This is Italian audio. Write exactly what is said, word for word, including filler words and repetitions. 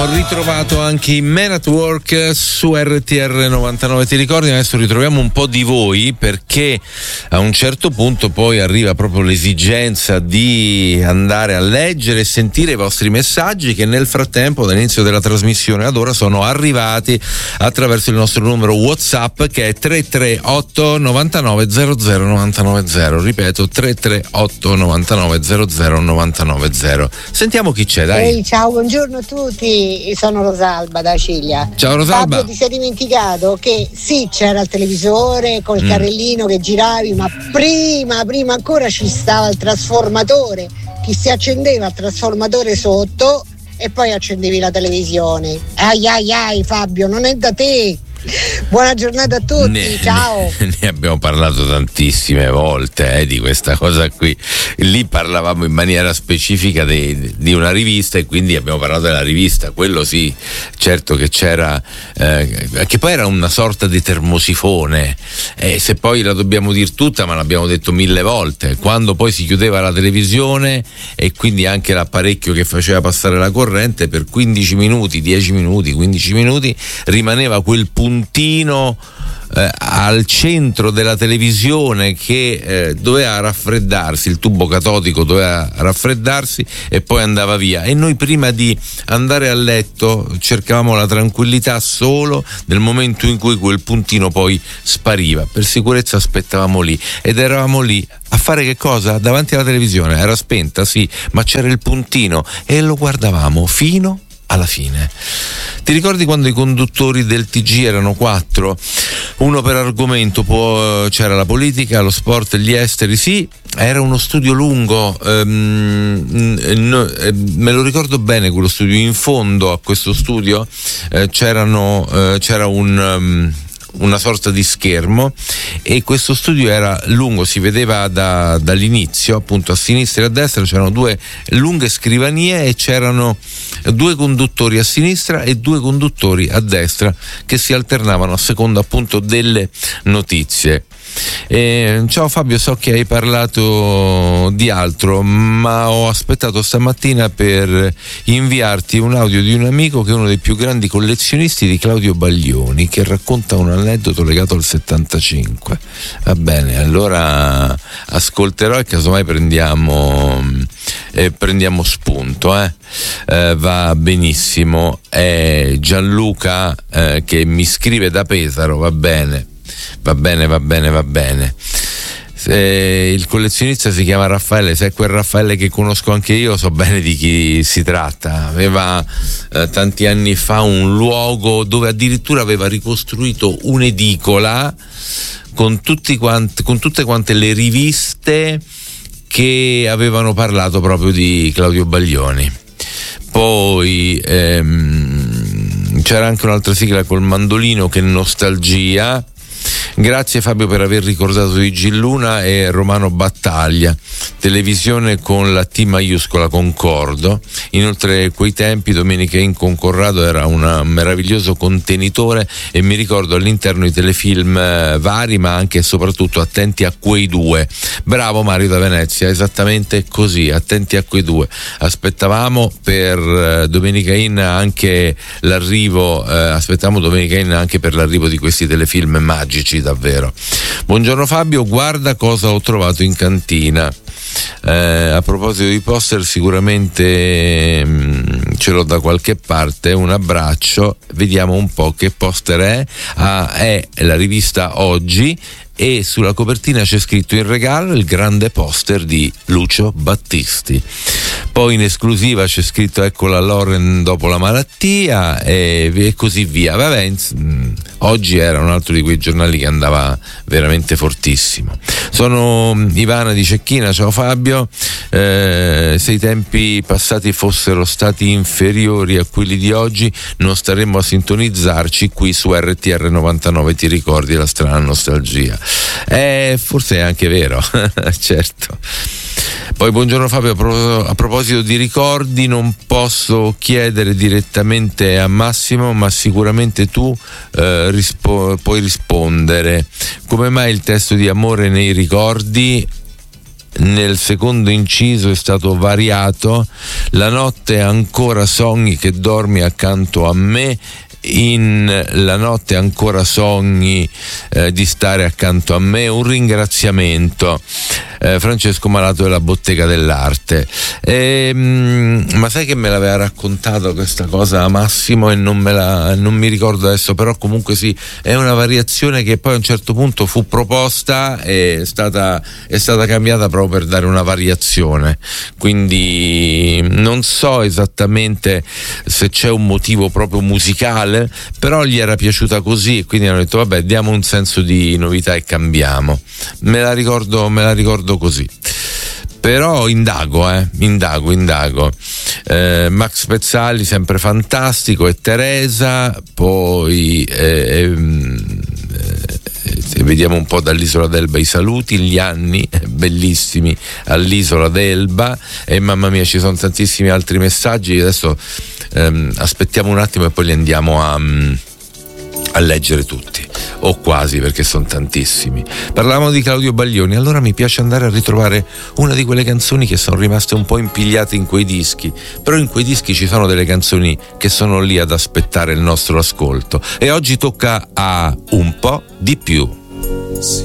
ritrovato anche i Men at Work su R T R novantanove. Ti ricordi? Adesso ritroviamo un po' di voi, perché a un certo punto poi arriva proprio l'esigenza di andare a leggere e sentire i vostri messaggi, che nel frattempo, dall'inizio della trasmissione ad ora, sono arrivati attraverso il nostro numero WhatsApp, che è tre tre otto novantanove zero zero novantanove zero. Ripeto, tre tre otto novantanove zero zero novantanove zero. Sentiamo chi c'è, dai. Ehi, ciao, buongiorno a tutti, sono Rosalba da Ciglia. Ciao Rosalba. Fabio, ti sei dimenticato che sì, c'era il televisore col mm. carrellino che giravi, ma prima, prima ancora ci stava il trasformatore, chi si accendeva il trasformatore sotto e poi accendevi la televisione. Ai ai ai Fabio, non è da te. Buona giornata a tutti, ne, ciao. Ne, ne abbiamo parlato tantissime volte eh, di questa cosa qui. Lì parlavamo in maniera specifica di, di una rivista, e quindi abbiamo parlato della rivista. Quello sì, certo che c'era, eh, che poi era una sorta di termosifone, eh, se poi la dobbiamo dir tutta, ma l'abbiamo detto mille volte, quando poi si chiudeva la televisione e quindi anche l'apparecchio che faceva passare la corrente, per quindici minuti, dieci minuti, quindici minuti rimaneva quel puntino Eh, al centro della televisione che eh, doveva raffreddarsi, il tubo catodico doveva raffreddarsi e poi andava via, e noi prima di andare a letto cercavamo la tranquillità solo nel momento in cui quel puntino poi spariva. Per sicurezza aspettavamo lì, ed eravamo lì a fare che cosa? Davanti alla televisione, era spenta sì, ma c'era il puntino e lo guardavamo fino alla fine. Ti ricordi quando i conduttori del T G erano quattro, uno per argomento? Può, c'era la politica, lo sport e gli esteri. Sì, era uno studio lungo, ehm, no, eh, me lo ricordo bene quello studio. In fondo a questo studio eh, c'erano eh, c'era un um, una sorta di schermo, e questo studio era lungo, si vedeva da, dall'inizio, appunto a sinistra e a destra c'erano due lunghe scrivanie e c'erano due conduttori a sinistra e due conduttori a destra che si alternavano a seconda appunto delle notizie. Eh, ciao Fabio, so che hai parlato di altro, ma ho aspettato stamattina per inviarti un audio di un amico che è uno dei più grandi collezionisti di Claudio Baglioni, che racconta un aneddoto legato al settantacinque. Va bene, allora ascolterò e casomai prendiamo eh, prendiamo spunto, eh. Eh, va benissimo. È Gianluca eh, che mi scrive da Pesaro. Va bene Va bene, va bene, va bene. Eh, il collezionista si chiama Raffaele. Se è quel Raffaele che conosco anche io, so bene di chi si tratta. Aveva eh, tanti anni fa un luogo dove addirittura aveva ricostruito un'edicola con, tutti quanti, con tutte quante le riviste che avevano parlato proprio di Claudio Baglioni. Poi ehm, c'era anche un'altra sigla col mandolino, che nostalgia. Grazie Fabio per aver ricordato di Gilluna e Romano Battaglia, televisione con la T maiuscola, concordo. Inoltre quei tempi Domenica In con Corrado era un meraviglioso contenitore, e mi ricordo all'interno i telefilm vari, ma anche e soprattutto Attenti a quei due. Bravo Mario da Venezia, esattamente così, Attenti a quei due. Aspettavamo per Domenica In anche l'arrivo, eh, aspettavamo Domenica In anche per l'arrivo di questi telefilm magici, davvero. Buongiorno Fabio, guarda cosa ho trovato in cantina. Eh, a proposito di poster, sicuramente mh, ce l'ho da qualche parte. Un abbraccio, vediamo un po' che poster è. Ah, è la rivista Oggi, e sulla copertina c'è scritto in regalo il grande poster di Lucio Battisti. Poi in esclusiva c'è scritto ecco la Loren dopo la malattia, e, e così via. Vabbè, ins- Oggi era un altro di quei giornali che andava veramente fortissimo. Sono Ivana di Cecchina. Ciao Fabio, eh, se i tempi passati fossero stati inferiori a quelli di oggi non staremmo a sintonizzarci qui su R T R novantanove, ti ricordi la strana nostalgia? Eh, forse è anche vero, certo. Poi buongiorno Fabio, a, pro- a proposito di ricordi, non posso chiedere direttamente a Massimo, ma sicuramente tu eh, rispo- puoi rispondere. Come mai il testo di Amore nei ricordi nel secondo inciso è stato variato: la notte ancora sogni che dormi accanto a me, in la notte ancora sogni eh, di stare accanto a me. Un ringraziamento, eh, Francesco Malato della Bottega dell'Arte. E, mh, ma sai che me l'aveva raccontato questa cosa Massimo e non me la non mi ricordo adesso, però comunque sì, è una variazione che poi a un certo punto fu proposta e è stata è stata cambiata proprio per dare una variazione, quindi non so esattamente se c'è un motivo proprio musicale, però gli era piaciuta così e quindi hanno detto vabbè, diamo un senso di novità e cambiamo. Me la ricordo, me la ricordo così. Però indago, eh, indago, indago. Eh, Max Pezzali sempre fantastico, e Teresa, poi eh, eh, vediamo un po' dall'Isola d'Elba i saluti, gli anni bellissimi all'Isola d'Elba, e mamma mia ci sono tantissimi altri messaggi. Adesso ehm, aspettiamo un attimo e poi li andiamo a, a leggere tutti, o quasi, perché sono tantissimi. Parlavamo di Claudio Baglioni, allora mi piace andare a ritrovare una di quelle canzoni che sono rimaste un po' impigliate in quei dischi, però in quei dischi ci sono delle canzoni che sono lì ad aspettare il nostro ascolto, e oggi tocca a Un po' di più. Sì,